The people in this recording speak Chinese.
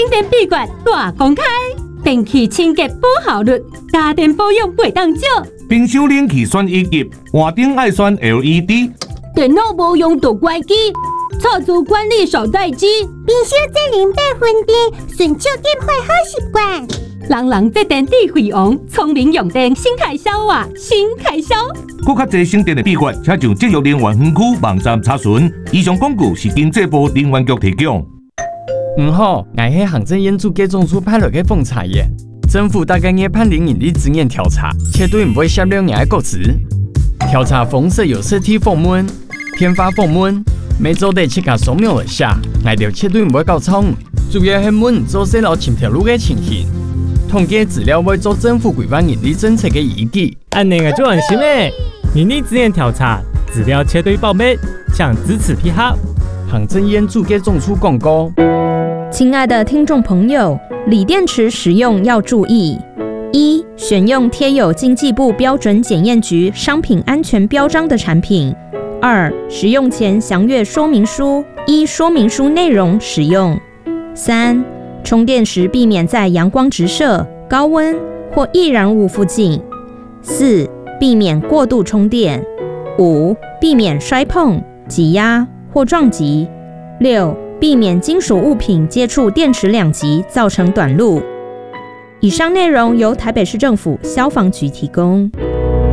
电闭关大公开，电器清洁保效率，家电保养袂当少。 冰箱冷气选1级，换灯爱选 LED。 电脑无用就关机，插座管理少待机。 冰箱再08分电，顺手点坏好习惯。 人这电智慧王，聪明用电新开销啊，新开销！ 更较侪省电的秘诀，请上节约能源分区网站查询。以上广告是经济部能源局提供。 好，我是行政院主计总署派来的奉查员。政府大概也判零盈利资源调查，绝对不会泄露你的个资。调查方式有实体访问、电话访问，每周得7个扫描一下，我就绝对不会搞错。主要是问做细路前条路的情形。统计资料会做政府规范盈利政策的依据。 安尼个就安心诶！盈利资源调查资料绝对保密，请支持配合。 行政院主计总署广告。 亲爱的听众朋友，锂电池使用要注意：一、选用贴有经济部标准检验局商品安全标章的产品；二、使用前详阅说明书，依说明书内容使用；三、充电时避免在阳光直射、高温或易燃物附近；四、避免过度充电；五、避免摔碰、挤压或撞击；六、避免金属物品接触电池两极造成短路。以上内容由台北市政府消防局提供。